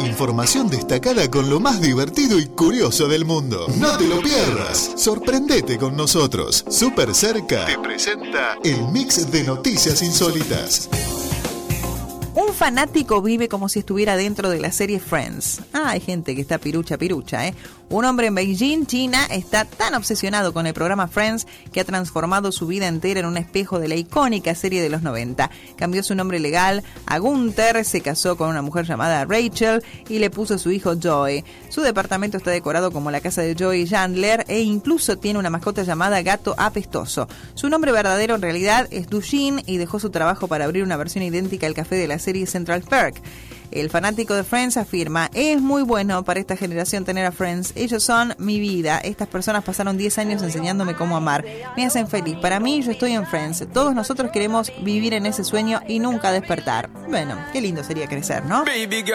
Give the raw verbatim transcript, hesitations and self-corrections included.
Información destacada con lo más divertido y curioso del mundo. No te lo pierdas. Sorprendete con nosotros. Súper Cerca te presenta el mix de noticias insólitas. Un fanático vive como si estuviera dentro de la serie Friends. Ah, hay gente que está pirucha, pirucha, ¿eh? Un hombre en Beijing, China, está tan obsesionado con el programa Friends que ha transformado su vida entera en un espejo de la icónica serie de los noventa. Cambió su nombre legal a Gunther, se casó con una mujer llamada Rachel y le puso a su hijo Joey. Su departamento está decorado como la casa de Joey Chandler e incluso tiene una mascota llamada Gato Apestoso. Su nombre verdadero en realidad es Dushin y dejó su trabajo para abrir una versión idéntica al café de la serie Central Perk. El fanático de Friends afirma: es muy bueno para esta generación tener a Friends. Ellos son mi vida. Estas personas pasaron diez años enseñándome cómo amar. Me hacen feliz. Para mí, yo estoy en Friends. Todos nosotros queremos vivir en ese sueño y nunca despertar. Bueno, qué lindo sería crecer, ¿no? Baby girl.